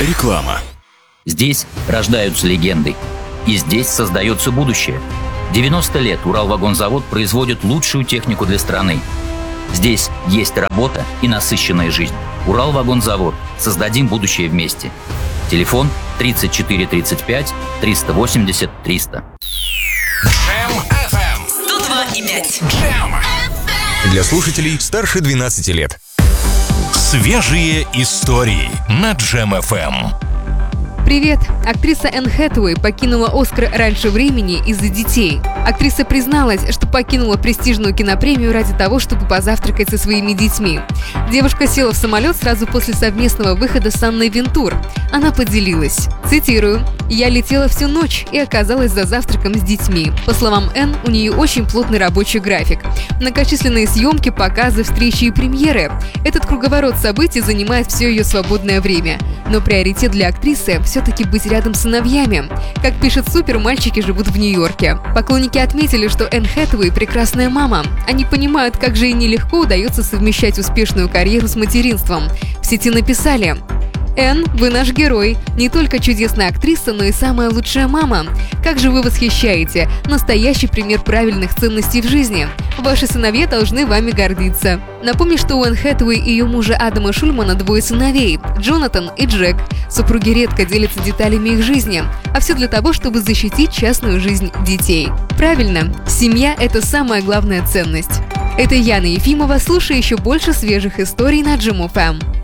Реклама. Здесь рождаются легенды. И здесь создается будущее. 90 лет Уралвагонзавод производит лучшую технику для страны. Здесь есть работа и насыщенная жизнь. Уралвагонзавод. Создадим будущее вместе. Телефон 34 35 380 300. Джем FM 102,5. Джем. Для слушателей старше 12 лет. Свежие истории на Джем FM. Привет! Актриса Энн Хэтэуэй покинула «Оскар» раньше времени из-за детей. Актриса призналась, что покинула престижную кинопремию ради того, чтобы позавтракать со своими детьми. Девушка села в самолет сразу после совместного выхода с Анной Вентур. Она поделилась. Цитирую: «Я летела всю ночь и оказалась за завтраком с детьми». По словам Энн, у нее очень плотный рабочий график. Многочисленные съемки, показы, встречи и премьеры. Этот круговорот событий занимает все ее свободное время. Но приоритет для актрисы – все-таки быть рядом с сыновьями. Как пишет Супер, мальчики живут в Нью-Йорке. Поклонники отметили, что Энн Хэтэуэй – прекрасная мама. Они понимают, как же ей нелегко удается совмещать успешную карьеру с материнством. В сети написали: «Энн, вы наш герой. Не только чудесная актриса, но и самая лучшая мама. Как же вы восхищаете. Настоящий пример правильных ценностей в жизни. Ваши сыновья должны вами гордиться». Напомню, что у Энн Хэтэуэй и ее мужа Адама Шульмана двое сыновей – Джонатан и Джек. Супруги редко делятся деталями их жизни. А все для того, чтобы защитить частную жизнь детей. Правильно, семья – это самая главная ценность. Это Яна Ефимова. Слушай еще больше свежих историй на Джем FM.